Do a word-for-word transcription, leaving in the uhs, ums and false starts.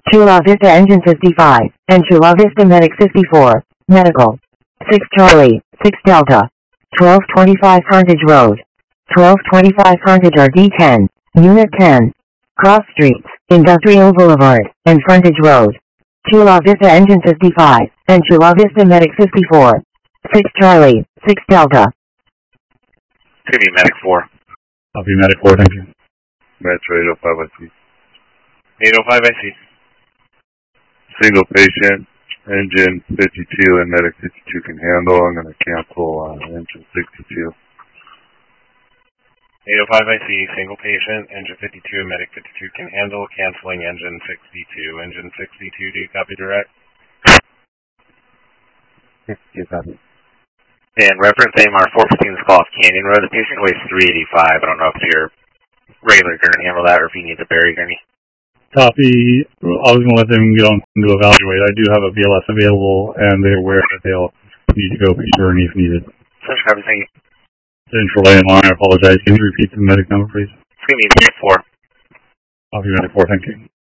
Chula Vista Engine fifty-five, and Chula Vista Medic fifty-four, Medical. six Charlie, six Delta. twelve twenty-five Frontage Road. twelve twenty-five Frontage R D ten, Unit ten. Cross Streets, Industrial Boulevard, and Frontage Road. Chula Vista Engine fifty-five, and Chula Vista Medic fifty-four. six Charlie, six Delta. T V Medic four. Copy Medic four, thank you. Metro eight oh five, I see. eight oh five, I see. Single patient, engine fifty-two and medic fifty-two can handle. I'm going to cancel uh, engine sixty-two. eight oh five, I see. Single patient, engine fifty-two, medic fifty-two can handle. Canceling engine sixty-two. Engine sixty-two, do you copy direct? You copy. And reference A M R four fifteen is call off Canyon Road. The patient weighs three eighty-five. I don't know if your regular gurney handle that or if you need the Barry gurney. Copy. I was going to let them get on to evaluate. I do have a B L S available, and they're aware that they'll need to go for journey if needed. Central Copy, thank you. Central A line, I apologize. Can you repeat the medic number, please? It's going to be Medic four. Copy Medic four, thank you.